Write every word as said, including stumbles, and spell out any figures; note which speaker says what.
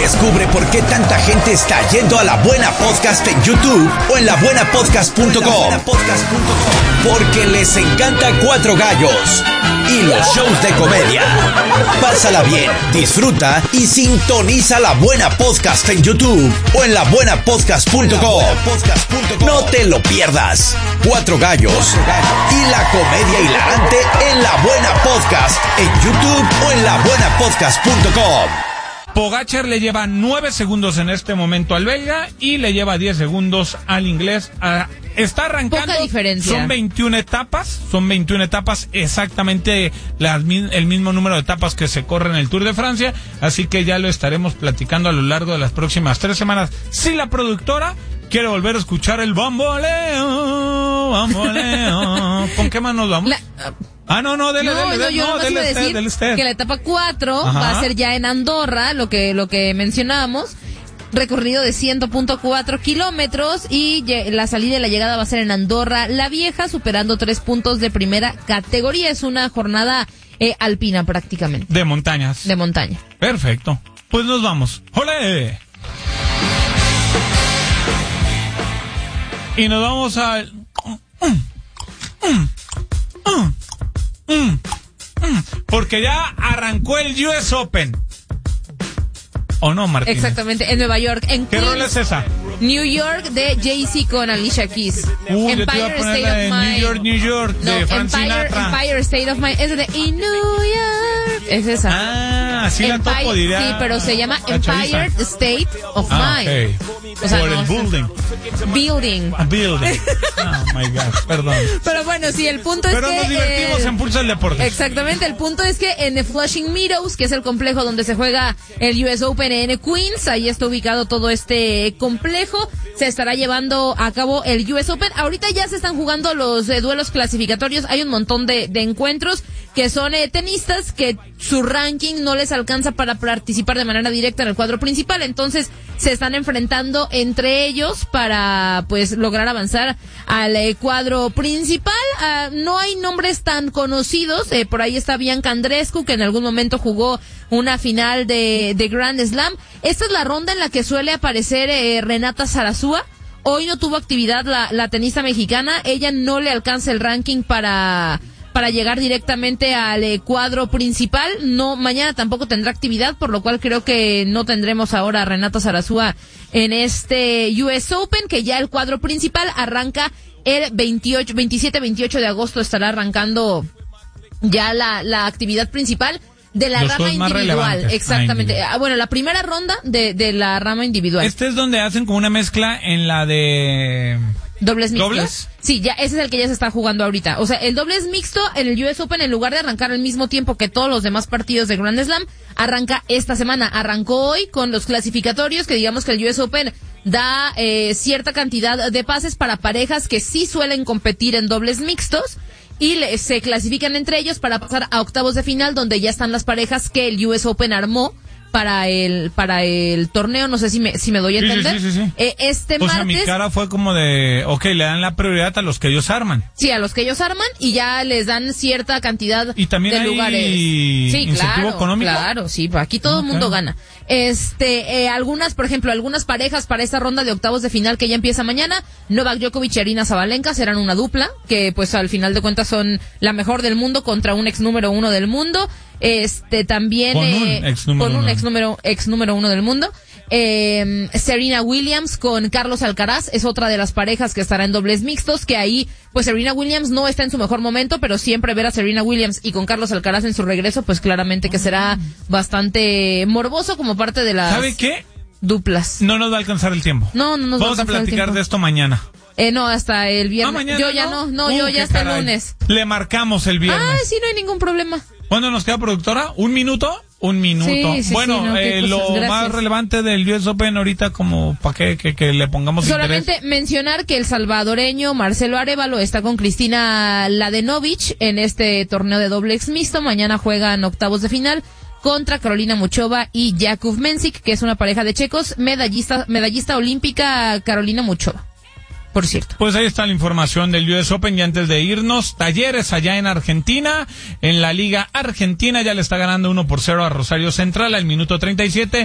Speaker 1: Descubre por qué tanta gente está yendo a La Buena Podcast en YouTube o en la buena podcast punto com. Porque les encanta Cuatro Gallos y los shows de comedia. Pásala bien, disfruta y sintoniza La Buena Podcast en YouTube o en la buena podcast punto com. No te lo pierdas. Cuatro Gallos y la comedia hilarante en La Buena Podcast en YouTube o en la buena podcast punto com.
Speaker 2: Pogačar le lleva nueve segundos en este momento al belga y le lleva diez segundos al inglés. A, está arrancando.
Speaker 3: Poca diferencia.
Speaker 2: Son veintiuna etapas, son veintiuna etapas, exactamente las, el mismo número de etapas que se corre en el Tour de Francia, así que ya lo estaremos platicando a lo largo de las próximas tres semanas. Si la productora quiere volver a escuchar el bamboleo, bamboleo, ¿con qué más nos vamos? La, uh... Ah, no, no, dele,
Speaker 3: no,
Speaker 2: dele,
Speaker 3: no,
Speaker 2: dele,
Speaker 3: yo
Speaker 2: no, dele,
Speaker 3: iba a decir
Speaker 2: dele usted.
Speaker 3: Que la etapa cuatro va a ser ya en Andorra, lo que lo que mencionábamos, recorrido de cien punto cuatro kilómetros y la salida y la llegada va a ser en Andorra la Vieja, superando tres puntos de primera categoría. Es una jornada eh, alpina prácticamente.
Speaker 2: De montañas.
Speaker 3: De montaña.
Speaker 2: Perfecto. Pues nos vamos. ¡Olé! Y nos vamos al... Mm, mm, porque ya arrancó el U S Open. ¿O no, Martín?
Speaker 3: Exactamente, en Nueva York. En
Speaker 2: ¿Qué
Speaker 3: Queens,
Speaker 2: rol es esa?
Speaker 3: New York de Jay-Z con Alicia Keys.
Speaker 2: Uh, Empire yo te iba a poner
Speaker 3: State
Speaker 2: la
Speaker 3: of
Speaker 2: de
Speaker 3: Mind.
Speaker 2: New York, New York,
Speaker 3: no,
Speaker 2: de Frank
Speaker 3: Empire,
Speaker 2: Sinatra.
Speaker 3: Empire State of Mind. Es de In New York. Es esa.
Speaker 2: Ah, así la topo, diría.
Speaker 3: Sí, pero se llama Empire State of
Speaker 2: ah,
Speaker 3: Mind.
Speaker 2: Okay.
Speaker 3: O sea,
Speaker 2: por
Speaker 3: no,
Speaker 2: el building.
Speaker 3: Building.
Speaker 2: A building. Oh my God, perdón.
Speaker 3: Pero bueno, sí, el punto
Speaker 2: pero
Speaker 3: es que...
Speaker 2: Pero nos divertimos eh, en Pulso del Deporte.
Speaker 3: Exactamente, el punto es que en Flushing Meadows, que es el complejo donde se juega el U S Open en Queens, ahí está ubicado todo este complejo, se estará llevando a cabo el U S Open. Ahorita ya se están jugando los eh, duelos clasificatorios, hay un montón de, de encuentros que son eh, tenistas que su ranking no les alcanza para participar de manera directa en el cuadro principal, entonces se están enfrentando entre ellos para pues lograr avanzar al eh, cuadro principal. Uh, no hay nombres tan conocidos, eh, por ahí está Bianca Andreescu, que en algún momento jugó una final de, de Grand Slam. Esta es la ronda en la que suele aparecer eh, Renata Zarazúa. Hoy no tuvo actividad la, la tenista mexicana, ella no le alcanza el ranking para... para llegar directamente al eh, cuadro principal. No, mañana tampoco tendrá actividad, por lo cual creo que no tendremos ahora a Renata Zarazúa en este U S Open, que ya el cuadro principal arranca el veintiocho, veintisiete, veintiocho de agosto, estará arrancando ya la, la actividad principal de la
Speaker 2: Los
Speaker 3: rama individual. Exactamente.
Speaker 2: Ah, individual.
Speaker 3: Ah, bueno, la primera ronda de, de la rama individual.
Speaker 2: Este es donde hacen como una mezcla en la de...
Speaker 3: ¿Dobles mixtos?
Speaker 2: ¿Dobles?
Speaker 3: Sí, ya, ese es el que ya se está jugando ahorita. O sea, el dobles mixto en el U S Open, en lugar de arrancar al mismo tiempo que todos los demás partidos de Grand Slam, arranca esta semana. Arrancó hoy con los clasificatorios, que digamos que el U S Open da eh, cierta cantidad de pases para parejas que sí suelen competir en dobles mixtos y le, se clasifican entre ellos para pasar a octavos de final, donde ya están las parejas que el U S Open armó para el para el torneo. No sé si me si me doy a entender.
Speaker 2: Sí, sí, sí, sí.
Speaker 3: Eh, este
Speaker 2: pues
Speaker 3: martes...
Speaker 2: a mi cara fue como de, ok, le dan la prioridad a los que ellos arman.
Speaker 3: Sí, a los que ellos arman y ya les dan cierta cantidad
Speaker 2: y también
Speaker 3: de
Speaker 2: hay
Speaker 3: lugares. Sí,
Speaker 2: incentivo
Speaker 3: claro,
Speaker 2: económico.
Speaker 3: Claro, sí, aquí todo el okay. mundo gana. Este, eh, algunas, por ejemplo, algunas parejas para esta ronda de octavos de final que ya empieza mañana, Novak Djokovic y Aryna Sabalenka serán una dupla, que pues al final de cuentas son la mejor del mundo contra un ex número uno del mundo. Este, también
Speaker 2: con
Speaker 3: eh,
Speaker 2: un ex número
Speaker 3: con un
Speaker 2: uno.
Speaker 3: ex número ex número uno del mundo. Eh, Serena Williams con Carlos Alcaraz es otra de las parejas que estará en dobles mixtos, que ahí pues Serena Williams no está en su mejor momento, pero siempre ver a Serena Williams y con Carlos Alcaraz en su regreso, pues claramente que será bastante morboso como parte de las
Speaker 2: ¿Sabe qué?
Speaker 3: duplas.
Speaker 2: No nos va a alcanzar el tiempo.
Speaker 3: No, no nos
Speaker 2: Vamos
Speaker 3: va a
Speaker 2: a platicar de esto mañana.
Speaker 3: Eh, no, hasta el viernes.
Speaker 2: Ah, mañana
Speaker 3: yo ya no, no, no
Speaker 2: uh,
Speaker 3: yo ya hasta el lunes.
Speaker 2: Le marcamos el viernes.
Speaker 3: Ah, sí, no hay ningún problema.
Speaker 2: ¿Cuándo nos queda, productora? ¿Un minuto? Un minuto.
Speaker 3: Sí, sí,
Speaker 2: bueno,
Speaker 3: sí, no,
Speaker 2: eh,
Speaker 3: cosas,
Speaker 2: lo
Speaker 3: gracias.
Speaker 2: más relevante del U S Open ahorita, como para que, que, que le pongamos
Speaker 3: solamente
Speaker 2: interés.
Speaker 3: Mencionar que el salvadoreño Marcelo Arévalo está con Cristina Ladenovich en este torneo de dobles mixto. Mañana juegan octavos de final contra Carolina Muchova y Jakub Mensik, que es una pareja de checos, medallista, medallista olímpica Carolina Muchova. Por cierto.
Speaker 2: Pues ahí está la información del U S Open. Y antes de irnos, Talleres allá en Argentina, en la Liga Argentina ya le está ganando uno por cero a Rosario Central al minuto treinta y siete.